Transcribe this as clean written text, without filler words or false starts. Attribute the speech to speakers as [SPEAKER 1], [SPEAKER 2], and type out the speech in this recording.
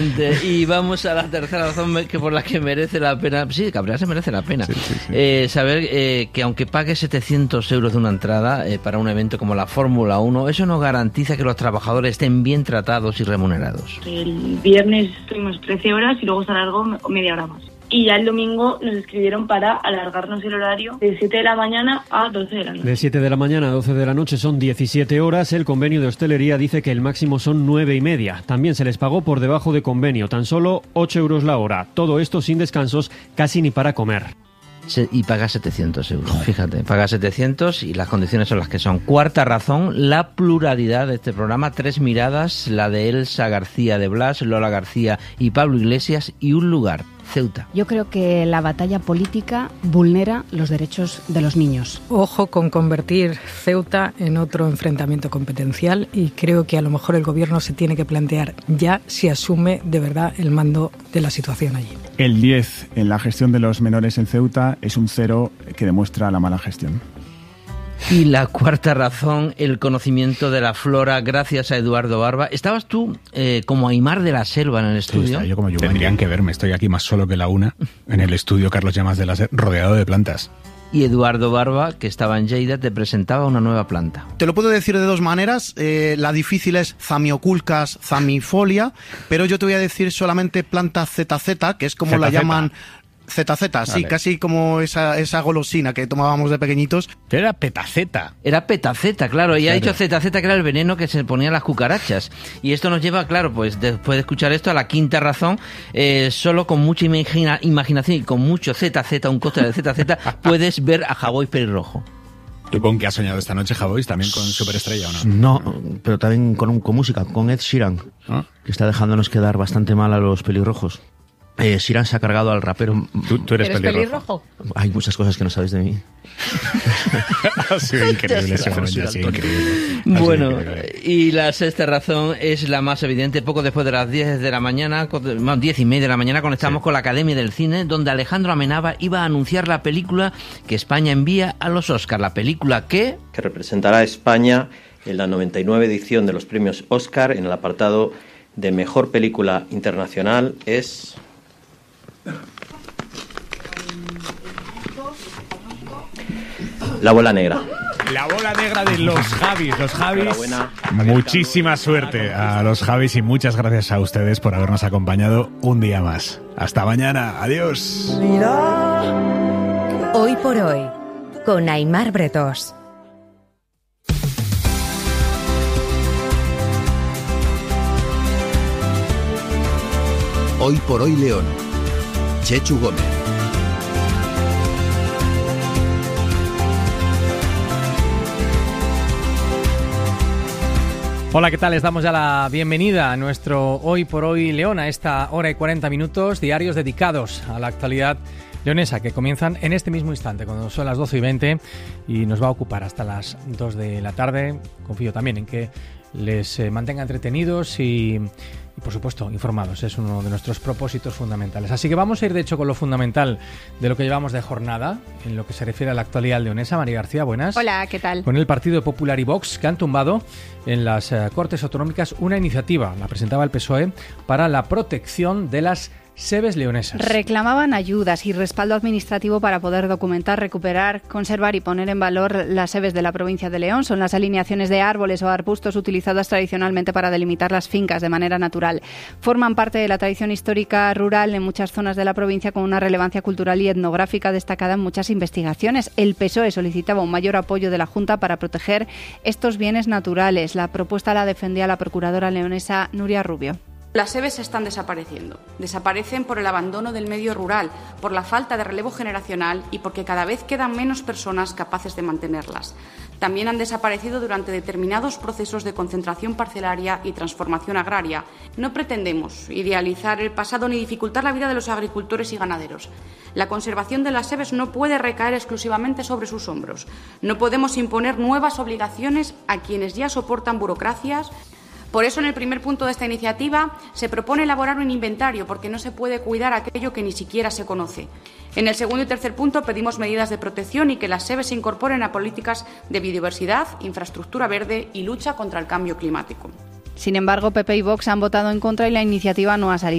[SPEAKER 1] Y vamos a la tercera razón que por la que merece la pena, sí, cabrearse merece la pena, saber que aunque pague 700 euros de una entrada para un evento como la Fórmula 1, eso no garantiza que los trabajadores estén bien tratados y remunerados.
[SPEAKER 2] El viernes estuvimos 13 horas y luego se alargó media hora más. Y ya el domingo nos escribieron para alargarnos el horario de 7 de la mañana a 12 de la noche.
[SPEAKER 3] De 7 de la mañana a 12 de la noche son 17 horas. El convenio de hostelería dice que el máximo son 9,5. También se les pagó por debajo de convenio, tan solo 8 euros la hora. Todo esto sin descansos, casi ni para comer.
[SPEAKER 1] Y paga 700 euros, fíjate, paga 700 y las condiciones son las que son. Cuarta razón, la pluralidad de este programa, 3 miradas, la de Elsa García de Blas, Lola García y Pablo Iglesias, y un lugar, Ceuta.
[SPEAKER 4] Yo creo que la batalla política vulnera los derechos de los niños.
[SPEAKER 5] Ojo con convertir Ceuta en otro enfrentamiento competencial, y creo que a lo mejor el gobierno se tiene que plantear ya si asume de verdad el mando de la situación allí.
[SPEAKER 6] El 10 en la gestión de los menores en Ceuta es un 0 que demuestra la mala gestión.
[SPEAKER 1] Y la cuarta razón, el conocimiento de la flora gracias a Eduardo Barba. ¿Estabas tú como Aimar de la Selva en el estudio?
[SPEAKER 7] Sí, yo como Tendrían que verme, estoy aquí más solo que la una, en el estudio Carlos Llamas de la Selva, rodeado de plantas.
[SPEAKER 1] Y Eduardo Barba, que estaba en Lleida, te presentaba una nueva planta.
[SPEAKER 8] Te lo puedo decir de dos maneras. La difícil es Zamioculcas zamifolia, pero yo te voy a decir solamente planta ZZ, que es como la llaman... ZZ, sí, vale. Casi como esa golosina que tomábamos de pequeñitos.
[SPEAKER 7] Pero era petaceta.
[SPEAKER 1] Era petaceta, claro. Y ha dicho ZZ, que era el veneno que se ponían las cucarachas. Y esto nos lleva, claro, pues después de escuchar esto, a la quinta razón. Solo con mucha imaginación y con mucho ZZ, un coste de ZZ, puedes ver a Javois pelirrojo.
[SPEAKER 7] ¿Tú con qué has soñado esta noche, Javois? ¿También con Superestrella o no?
[SPEAKER 9] No, pero también con música, con Ed Sheeran, que está dejándonos quedar bastante mal a los pelirrojos. Sheeran se ha cargado al rapero.
[SPEAKER 7] ¿Tú eres pelirrojo?
[SPEAKER 9] Hay muchas cosas que no sabéis de mí.
[SPEAKER 7] Ha sido increíble ese momento, ha sido increíble.
[SPEAKER 1] Bueno, y la sexta razón es la más evidente. Poco después de las 10 de la mañana, 10:30 de la mañana, conectamos con la Academia del Cine, donde Alejandro Amenábar iba a anunciar la película que España envía a los Oscar. La película que
[SPEAKER 10] representará a España en la 99 edición de los premios Oscar en el apartado de Mejor Película Internacional es... La bola negra.
[SPEAKER 7] La bola negra de los Javis. Los Javis, muchísima suerte a los Javis y muchas gracias a ustedes por habernos acompañado un día más. Hasta mañana. Adiós.
[SPEAKER 11] Hoy por hoy, con Aimar Bretós.
[SPEAKER 12] Hoy por hoy León. Chechu Gómez.
[SPEAKER 13] Hola, ¿qué tal? Les damos ya la bienvenida a nuestro Hoy por Hoy León, a esta hora y 40 minutos diarios dedicados a la actualidad leonesa, que comienzan en este mismo instante, cuando son las 12:20, y nos va a ocupar hasta las 2 de la tarde. Confío también en que les mantenga entretenidos y por supuesto informados. Es uno de nuestros propósitos fundamentales. Así que vamos a ir de hecho con lo fundamental de lo que llevamos de jornada en lo que se refiere a la actualidad leonesa. María García, buenas.
[SPEAKER 14] Hola, ¿qué tal?
[SPEAKER 13] Con el Partido Popular y Vox, que han tumbado en las Cortes Autonómicas una iniciativa, la presentaba el PSOE, para la protección de las sebes leonesas.
[SPEAKER 14] Reclamaban ayudas y respaldo administrativo para poder documentar, recuperar, conservar y poner en valor las sebes de la provincia de León. Son las alineaciones de árboles o arbustos utilizadas tradicionalmente para delimitar las fincas de manera natural. Forman parte de la tradición histórica rural en muchas zonas de la provincia, con una relevancia cultural y etnográfica destacada en muchas investigaciones. El PSOE solicitaba un mayor apoyo de la Junta para proteger estos bienes naturales. La propuesta la defendía la procuradora leonesa Nuria Rubio.
[SPEAKER 15] Las sebes están desapareciendo. Desaparecen por el abandono del medio rural, por la falta de relevo generacional y porque cada vez quedan menos personas capaces de mantenerlas. También han desaparecido durante determinados procesos de concentración parcelaria y transformación agraria. No pretendemos idealizar el pasado ni dificultar la vida de los agricultores y ganaderos. La conservación de las sebes no puede recaer exclusivamente sobre sus hombros. No podemos imponer nuevas obligaciones a quienes ya soportan burocracias. Por eso, en el primer punto de esta iniciativa se propone elaborar un inventario, porque no se puede cuidar aquello que ni siquiera se conoce. En el segundo y tercer punto pedimos medidas de protección y que las sebes se incorporen a políticas de biodiversidad, infraestructura verde y lucha contra el cambio climático.
[SPEAKER 14] Sin embargo, PP y Vox han votado en contra y la iniciativa no ha salido